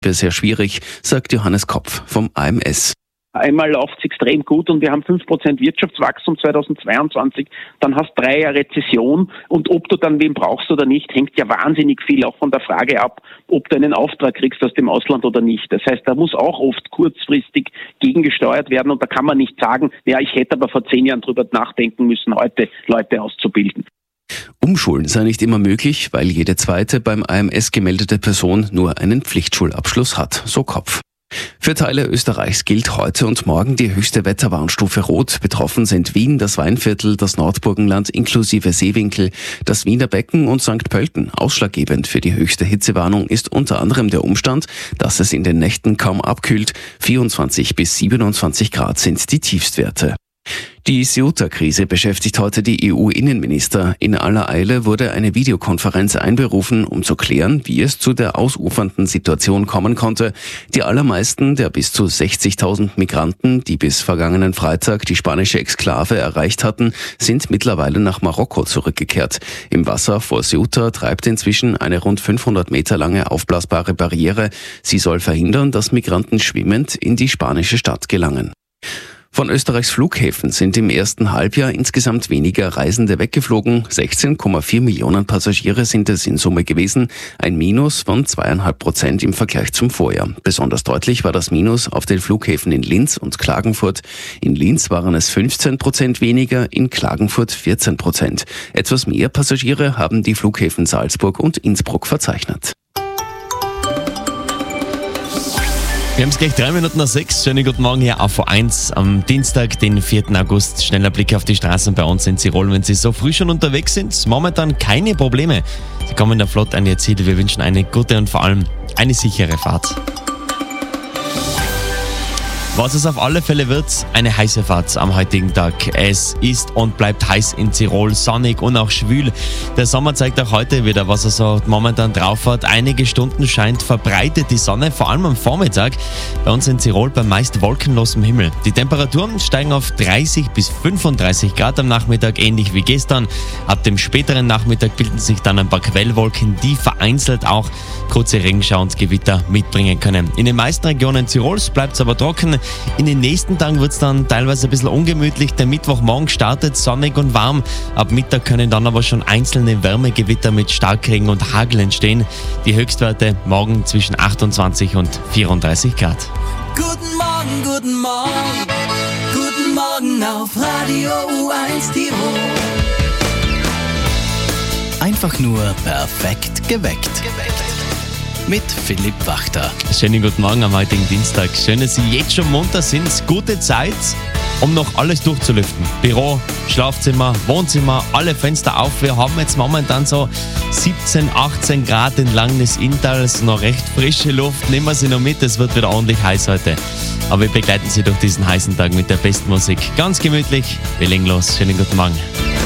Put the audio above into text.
Sehr schwierig, sagt Johannes Kopf vom AMS. Einmal läuft es extrem gut und wir haben 5% Wirtschaftswachstum 2022, dann hast du 3 Jahre Rezession und ob du dann wen brauchst oder nicht, hängt ja wahnsinnig viel auch von der Frage ab, ob du einen Auftrag kriegst aus dem Ausland oder nicht. Das heißt, da muss auch oft kurzfristig gegengesteuert werden und da kann man nicht sagen, ja, ich hätte aber vor 10 Jahren drüber nachdenken müssen, heute Leute auszubilden. Umschulen sei nicht immer möglich, weil jede zweite beim AMS gemeldete Person nur einen Pflichtschulabschluss hat, so Kopf. Für Teile Österreichs gilt heute und morgen die höchste Wetterwarnstufe Rot. Betroffen sind Wien, das Weinviertel, das Nordburgenland inklusive Seewinkel, das Wiener Becken und St. Pölten. Ausschlaggebend für die höchste Hitzewarnung ist unter anderem der Umstand, dass es in den Nächten kaum abkühlt. 24 bis 27 Grad sind die Tiefstwerte. Die Ceuta-Krise beschäftigt heute die EU-Innenminister. In aller Eile wurde eine Videokonferenz einberufen, um zu klären, wie es zu der ausufernden Situation kommen konnte. Die allermeisten der bis zu 60.000 Migranten, die bis vergangenen Freitag die spanische Exklave erreicht hatten, sind mittlerweile nach Marokko zurückgekehrt. Im Wasser vor Ceuta treibt inzwischen eine rund 500 Meter lange aufblasbare Barriere. Sie soll verhindern, dass Migranten schwimmend in die spanische Stadt gelangen. Von Österreichs Flughäfen sind im ersten Halbjahr insgesamt weniger Reisende weggeflogen. 16,4 Millionen Passagiere sind es in Summe gewesen, ein Minus von 2,5% im Vergleich zum Vorjahr. Besonders deutlich war das Minus auf den Flughäfen in Linz und Klagenfurt. In Linz waren es 15% weniger, in Klagenfurt 14%. Etwas mehr Passagiere haben die Flughäfen Salzburg und Innsbruck verzeichnet. Wir haben es gleich 3 Minuten nach 6. Schönen guten Morgen hier auf V1 am Dienstag, den 4. August. Schneller Blick auf die Straßen bei uns in Tirol, wenn Sie so früh schon unterwegs sind. Momentan keine Probleme. Sie kommen da flott an Ihr Ziel. Wir wünschen eine gute und vor allem eine sichere Fahrt. Was es auf alle Fälle wird, eine heiße Fahrt am heutigen Tag. Es ist und bleibt heiß in Tirol, sonnig und auch schwül. Der Sommer zeigt auch heute wieder, was er so momentan drauf hat. Einige Stunden scheint verbreitet die Sonne, vor allem am Vormittag. Bei uns in Tirol bei meist wolkenlosem Himmel. Die Temperaturen steigen auf 30 bis 35 Grad am Nachmittag, ähnlich wie gestern. Ab dem späteren Nachmittag bilden sich dann ein paar Quellwolken, die vereinzelt auch kurze Regenschauer und Gewitter mitbringen können. In den meisten Regionen Tirols bleibt es aber trocken. In den nächsten Tagen wird es dann teilweise ein bisschen ungemütlich. Der Mittwochmorgen startet sonnig und warm. Ab Mittag können dann aber schon einzelne Wärmegewitter mit Starkregen und Hagel entstehen. Die Höchstwerte morgen zwischen 28 und 34 Grad. Guten Morgen, guten Morgen. Guten Morgen auf Radio U1 Tirol. Einfach nur perfekt geweckt. Mit Philipp Wachter. Schönen guten Morgen am heutigen Dienstag. Schön, dass Sie jetzt schon munter sind. Gute Zeit, um noch alles durchzulüften. Büro, Schlafzimmer, Wohnzimmer, alle Fenster auf. Wir haben jetzt momentan so 17, 18 Grad entlang des Inntals, noch recht frische Luft. Nehmen wir sie noch mit, es wird wieder ordentlich heiß heute. Aber wir begleiten Sie durch diesen heißen Tag mit der besten Musik. Ganz gemütlich, wir legen los. Schönen guten Morgen.